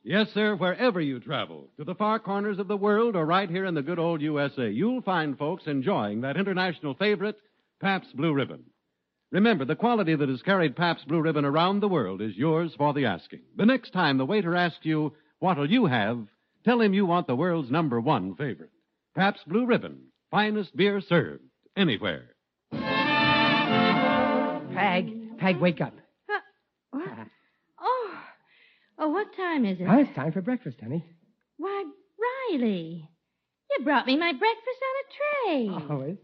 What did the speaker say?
Yes, sir, wherever you travel, to the far corners of the world or right here in the good old USA, you'll find folks enjoying that international favorite, Pabst Blue Ribbon. Remember, the quality that has carried Pabst Blue Ribbon around the world is yours for the asking. The next time the waiter asks you, what'll you have, tell him you want the world's #1 favorite. Pabst Blue Ribbon, finest beer served anywhere. Peg, wake up. What? Oh, what time is it? It's time for breakfast, honey. Why, Riley, you brought me my breakfast on a tray. Oh,